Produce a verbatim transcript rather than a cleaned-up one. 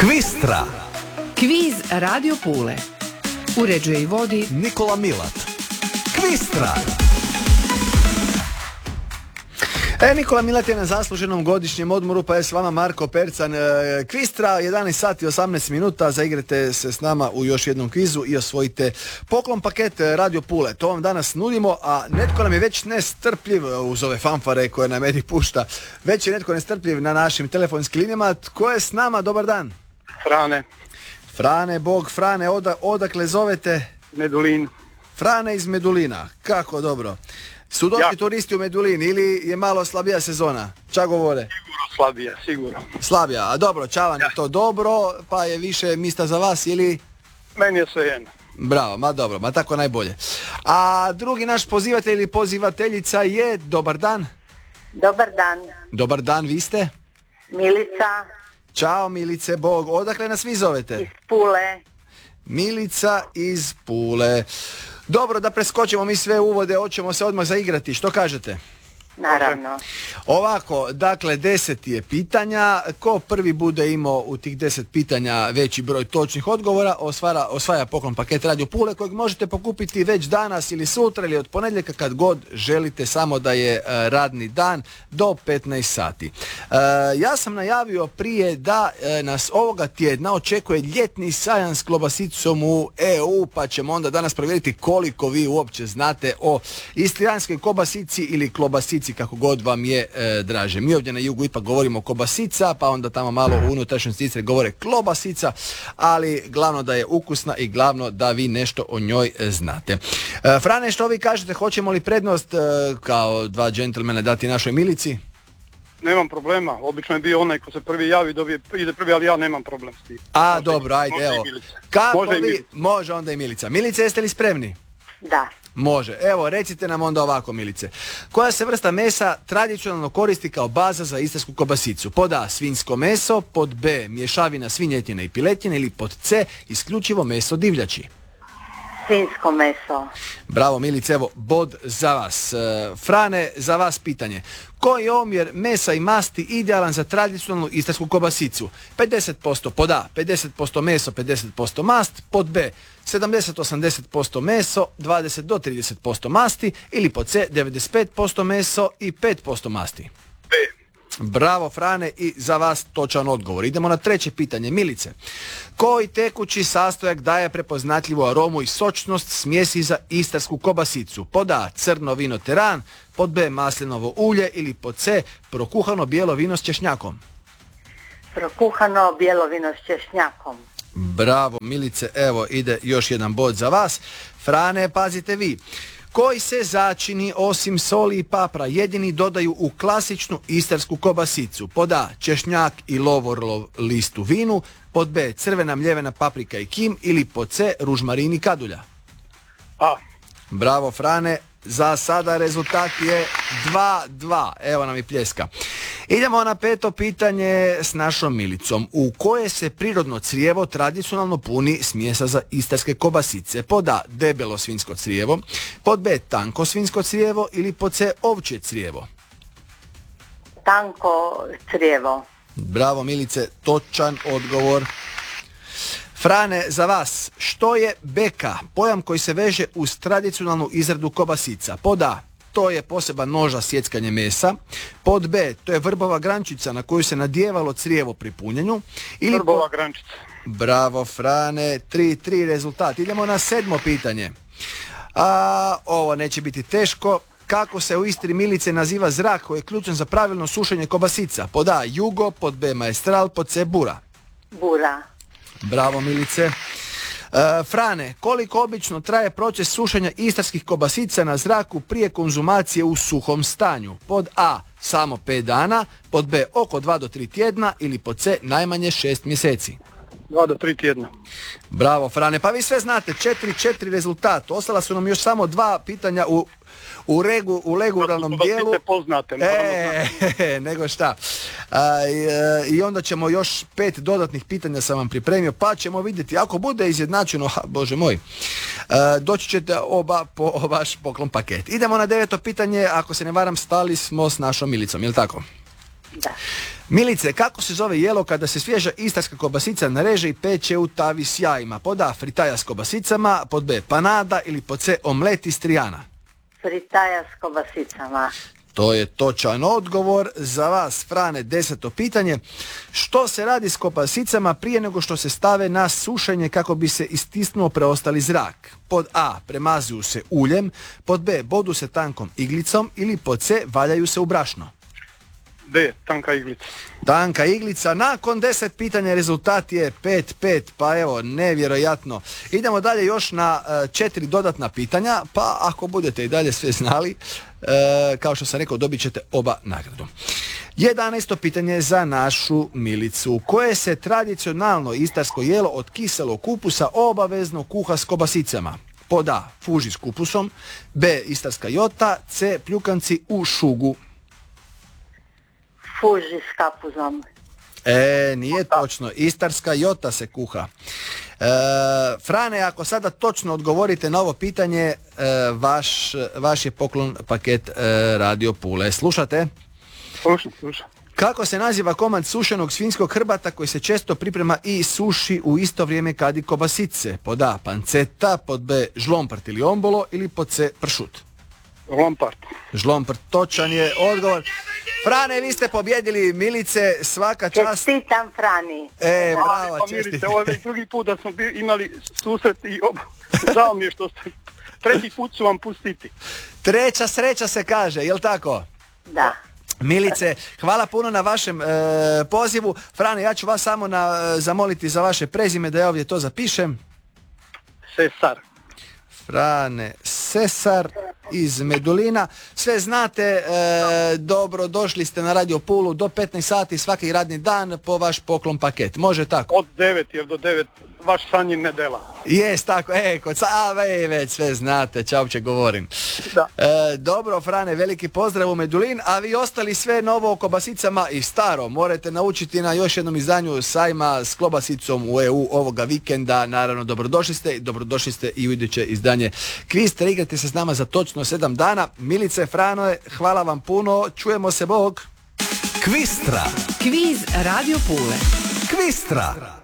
Kvistra. Kviz Radio Pule. Uređuje i vodi Nikola Milat. Kvistra. E, Nikola Milat je na zasluženom godišnjem odmoru, pa je s vama Marko Percan. E, Kvistra, jedanaest sati i osamnaest minuta, zaigrate se s nama u još jednom kvizu i osvojite poklon paket Radio Pule. To vam danas nudimo, a netko nam je već nestrpljiv uz ove fanfare koje nam Edi pušta. Već je netko nestrpljiv na našim telefonskim linijama. Tko je s nama? Dobar dan. Frane. Frane, Bog, Frane, oda, odakle zovete? Medulin. Frane iz Medulina, kako dobro. Su došli ja. turisti u Medulin ili je malo slabija sezona? Ča govore? Sigurno slabija, sigurno. Slabija, a dobro, čavan ja. je to dobro, pa je više mista za vas ili? Meni je sve jedno. Bravo, ma dobro, ma tako najbolje. A drugi naš pozivatelj ili pozivateljica je, dobar dan. Dobar dan. Dobar dan, vi ste? Milica. Ćao Milice, Bog, odakle nas vi zovete? Iz Pule. Milica iz Pule. Dobro, da preskočimo mi sve uvode, hoćemo se odmah zaigrati, što kažete? Naravno. Ovako, dakle, deset je pitanja. Ko prvi bude imao u tih deset pitanja veći broj točnih odgovora, osvara, osvaja poklon paket Radio Pule, kojeg možete pokupiti već danas ili sutra ili od ponedjeljka kad god želite, samo da je uh, radni dan do petnaest sati. Uh, ja sam najavio prije da uh, nas ovoga tjedna očekuje ljetni sajam s klobasicom u E U, pa ćemo onda danas provjeriti koliko vi uopće znate o istrijanskoj kobasici ili klobasici, kako god vam je e, draže. Mi ovdje na jugu ipak govorimo kobasica, pa onda tamo malo u unutrašnjosti Istre govore klobasica, ali glavno da je ukusna i glavno da vi nešto o njoj e, znate. E, Frane, što vi kažete, hoćemo li prednost e, kao dva džentlmena dati našoj Milici? Nemam problema, obično je bio onaj ko se prvi javi, dobije, ide prvi, ali ja nemam problem s tim. A, može, dobro, ajde, može evo. I Kako može vi? I može onda i Milica. Milice, jeste li spremni? Da. Može. Evo, recite nam onda ovako, Milice. Koja se vrsta mesa tradicionalno koristi kao baza za istarsku kobasicu? Pod A, svinjsko meso, pod B, mješavina svinjetine i piletine ili pod C, isključivo meso divljači? Svinjsko meso. Bravo, Milice, evo, bod za vas. E, Frane, za vas pitanje. Koji je omjer mesa i masti idealan za tradicionalnu istarsku kobasicu? pedeset posto pod A, pedeset posto meso, pedeset posto mast, pod B, sedamdeset do osamdeset posto meso, dvadeset do trideset posto masti ili pod C, devedeset pet posto meso i pet posto masti? B. Bravo, Frane, i za vas točan odgovor. Idemo na treće pitanje. Milice, koji tekući sastojak daje prepoznatljivu aromu i sočnost smjesi za istarsku kobasicu? Pod A, crno vino teran, pod B, maslinovo ulje ili pod C, prokuhano bijelo vino s češnjakom? Prokuhano bijelo vino s češnjakom. Bravo, Milice, evo ide još jedan bod za vas. Frane, pazite vi. Koji se začini osim soli i papra jedini dodaju u klasičnu istarsku kobasicu? Pod A, češnjak i lovorov list u vinu, pod B, crvena mljevena paprika i kim ili pod C, ružmarin i kadulja? A. Bravo, Frane, za sada rezultat je dva dva. Evo nam i pljeska. Idemo na peto pitanje s našom Milicom. U koje se prirodno crijevo tradicionalno puni smjesa za istarske kobasice? Pod A, debelo svinjsko crijevo, pod B, tanko svinjsko crijevo ili pod C, ovčje crijevo? Tanko crijevo. Bravo, Milice, točan odgovor. Frane, za vas, što je beka? Pojam koji se veže uz tradicionalnu izradu kobasica. Pod A, to je poseban nož za sjeckanje mesa. Pod B, to je vrbova grančica na koju se nadijevalo crijevo pri punjenju. Ili vrbova pod... grančica. Bravo, Frane, tri tri rezultat. Idemo na sedmo pitanje. A, ovo neće biti teško. Kako se u Istri, Milice, naziva zrak koji je ključan za pravilno sušenje kobasica? Pod A, jugo, pod B, maestral, pod C, bura? Bura. Bravo, Milice. E, Frane, koliko obično traje proces sušenja istarskih kobasica na zraku prije konzumacije u suhom stanju? Pod A, samo pet dana, pod B, oko dva do tri tjedna ili pod C, najmanje šest mjeseci? dva do tri tjedna. Bravo, Frane, pa vi sve znate, četiri četiri rezultat. Ostala su nam još samo dva pitanja u U, regu, u leguralnom dijelu. Poznate, e, e, nego šta. A, i, I onda ćemo još pet dodatnih pitanja sam vam pripremio, pa ćemo vidjeti. Ako bude izjednačeno, ha, bože moj, a, doći ćete oba po vaš poklon paket. Idemo na deveto pitanje. Ako se ne varam, stali smo s našom Milicom, je li tako? Da. Milice, kako se zove jelo kada se svježa istarska kobasica nareže i peče u tavi s jajima? Pod A fritaja s kobasicama, pod B panada ili pod C omlet istrijana? Fritaja s kobasicama. To je točan odgovor. Za vas, Frane, deseto pitanje. Što se radi s kobasicama prije nego što se stave na sušenje kako bi se istisnuo preostali zrak? Pod A premazuju se uljem, pod B bodu se tankom iglicom ili pod C valjaju se u brašno? D, tanka iglica. Tanka iglica. Nakon deset pitanja rezultat je pet pet, pa evo, nevjerojatno. Idemo dalje još na uh, četiri dodatna pitanja, pa ako budete i dalje sve znali, uh, kao što sam rekao, dobit ćete oba nagradu. jedanaesto pitanje za našu Milicu. Koje se tradicionalno istarsko jelo od kiselog kupusa obavezno kuha s kobasicama? Pod A fuži s kupusom, B istarska jota, C pljukanci u šugu. Fuži s kapuzom. E, nije točno. Istarska jota se kuha. E, Frane, ako sada točno odgovorite na ovo pitanje, e, vaš, vaš je poklon paket e, Radio Pule. Slušate? Slušam, slušam. Kako se naziva komad sušenog svinjskog hrbata koji se često priprema i suši u isto vrijeme kad i kobasice? Pod A panceta, pod B žlompart ili ombolo ili pod C pršut? Žlompart. Žlompart, točan je odgovor. Frane, vi ste pobjedili, Milice, svaka čast. Čestitam Frani. E, bravo, Pa čestite. mirite, ovo je već drugi put da smo bi- imali susret i ob... žao mi je što ste... Treći put ću vam pustiti. Treća sreća se kaže, jel tako? Da. Milice, hvala puno na vašem e, pozivu. Frane, ja ću vas samo na, zamoliti za vaše prezime da ja ovdje to zapišem. Sesar. Frane Sesar iz Medulina. Sve znate, e, dobro došli ste na Radio Pulu do petnaest sati svaki radni dan po vaš poklon paket. Može tako? Od devet jer do devet vaš sanjin ne dela. Jes, tako, e, kod sa, a, ve, već sve znate, ča uopće govorim. Da. E, dobro, Frane, veliki pozdrav u Medulin, a vi ostali sve novo o kobasicama i staro. Morate naučiti na još jednom izdanju sajma s kobasicom u E U ovoga vikenda. Naravno, dobrodošli ste i dobrodošli ste i u iduće izdanje Kvist. Igrate se s nama za točno sedam dana. Milice, Frano, hvala vam puno, čujemo se, bog. Kvistra. Kviz Radio Pule. Kvistra.